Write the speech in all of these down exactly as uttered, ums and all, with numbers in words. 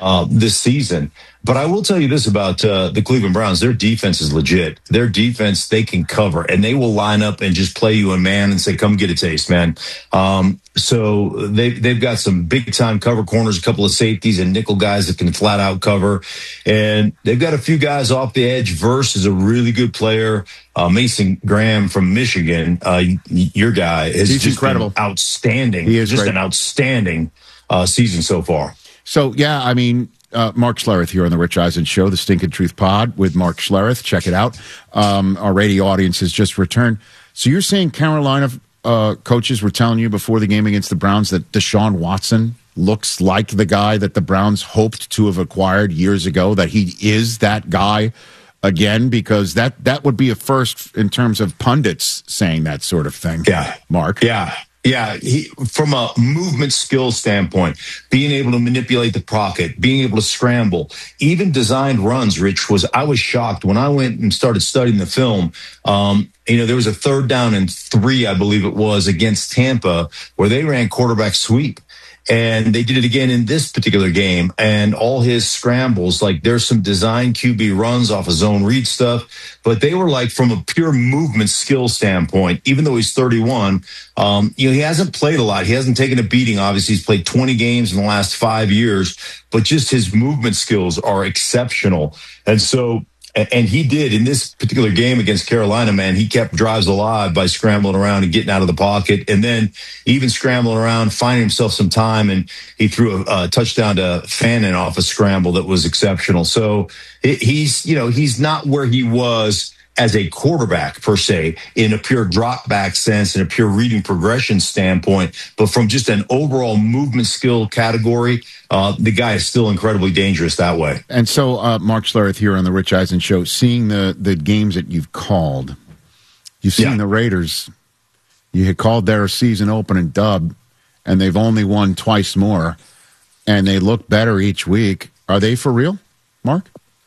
uh, this season. But I will tell you this about uh, the Cleveland Browns. Their defense is legit. Their defense, they can cover, and they will line up and just play you a man and say, come get a taste, man. Um, so they, they've got some big-time cover corners, a couple of safeties and nickel guys that can flat-out cover. And they've got a few guys off the edge. Verse is a really good player. Uh, Mason Graham from Michigan, uh, your guy, is He's just incredible. Outstanding. He is just great. an outstanding uh, season so far. So, yeah, I mean, uh, Mark Schlereth here on the Rich Eisen Show, the Stinking Truth Pod with Mark Schlereth. Check it out. Um, our radio audience has just returned. So you're saying Carolina uh, coaches were telling you before the game against the Browns that Deshaun Watson looks like the guy that the Browns hoped to have acquired years ago, that he is that guy again? Because that, that would be a first in terms of pundits saying that sort of thing. Yeah. Mark? Yeah. Yeah, he, from a movement skill standpoint, being able to manipulate the pocket, being able to scramble, even designed runs, Rich, was, I was shocked when I went and started studying the film. Um, you know, there was a third down and three, I believe it was, against Tampa, where they ran quarterback sweep. And they did it again in this particular game. And all his scrambles, like there's some design Q B runs off of zone read stuff, but they were like from a pure movement skill standpoint, even though he's thirty-one, um, you know, he hasn't played a lot. He hasn't taken a beating. Obviously, he's played twenty games in the last five years, but just his movement skills are exceptional. And so, and he did in this particular game against Carolina, man, he kept drives alive by scrambling around and getting out of the pocket, and then even scrambling around, finding himself some time. And he threw a, a touchdown to Fannin off a scramble that was exceptional. So it, he's, you know, he's not where he was as a quarterback per se in a pure drop back sense and a pure reading progression standpoint, but from just an overall movement skill category, uh, the guy is still incredibly dangerous that way. And so, uh, Mark Schlereth here on the Rich Eisen Show, seeing the, the games that you've called, you've seen yeah. the Raiders, you had called their season opening dub, and they've only won twice more, and they look better each week. Are they for real, Mark?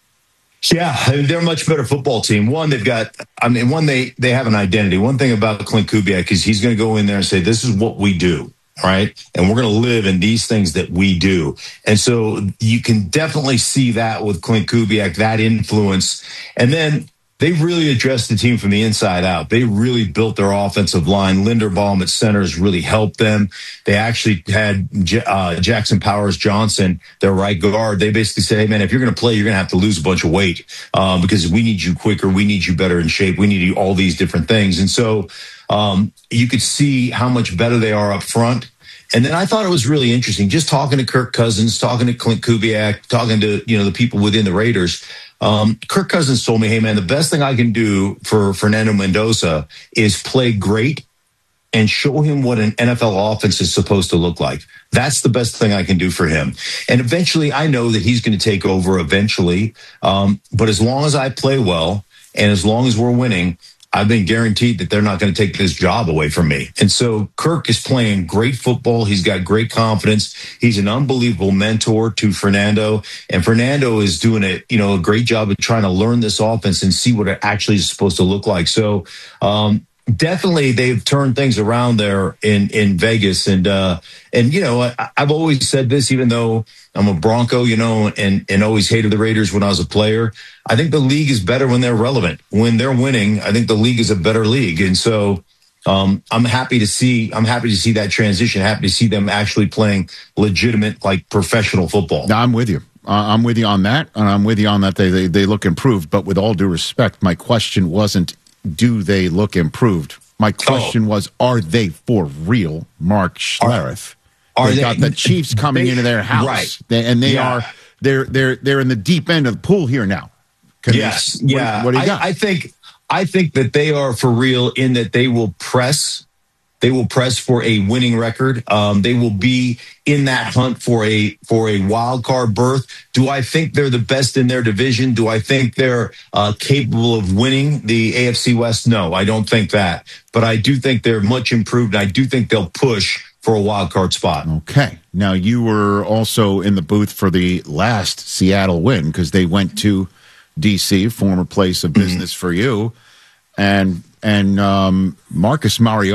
Yeah, I mean, they're a much better football team. One, they've got, I mean, one, they, they have an identity. One thing about Klint Kubiak is he's going to go in there and say, this is what we do, right? And we're going to live in these things that we do. And so you can definitely see that with Klint Kubiak, that influence. And then they really addressed the team from the inside out. They really built their offensive line. Linderbaum at center has really helped them. They actually had uh, Jackson Powers Johnson, their right guard. They basically say, hey, man, if you're going to play, you're going to have to lose a bunch of weight um, because we need you quicker. We need you better in shape. We need you all these different things. And so um, you could see how much better they are up front. And then I thought it was really interesting, just talking to Kirk Cousins, talking to Klint Kubiak, talking to, you know, the people within the Raiders. Um, Kirk Cousins told me, hey, man, the best thing I can do for Fernando Mendoza is play great and show him what an N F L offense is supposed to look like. That's the best thing I can do for him. And eventually, I know that he's going to take over eventually. Um, but as long as I play well and as long as we're winning, I've been guaranteed that they're not going to take this job away from me. And so Kirk is playing great football. He's got great confidence. He's an unbelievable mentor to Fernando. And Fernando is doing a, you know, a great job of trying to learn this offense and see what it actually is supposed to look like. So um, definitely they've turned things around there in, in Vegas. And, uh, and you know, I, I've always said this, even though I'm a Bronco, you know, and, and always hated the Raiders when I was a player. I think the league is better when they're relevant. When they're winning, I think the league is a better league. And so um, I'm happy to see, I'm happy to see that transition, happy to see them actually playing legitimate, like professional football. No, I'm with you. Uh, I'm with you on that. And I'm with you on that. They, they, they look improved, but with all due respect, my question wasn't, do they look improved? My question oh. was, are they for real, Mark Schlereth? Are, are they they got the Chiefs coming they, into their house, right? They, and they yeah. are they're they're they're in the deep end of the pool here now. Can yes, they, yeah. What, what do you got? I, I think I think that they are for real in that they will press. They will press for a winning record. Um, they will be in that hunt for a for a wild card berth. Do I think they're the best in their division? Do I think they're uh, capable of winning the A F C West? No, I don't think that. But I do think they're much improved. I do think they'll push for a wild card spot. Okay. Now, you were also in the booth for the last Seattle win because they went to D C, former place of business mm-hmm. for you. And and um, Marcus Mariota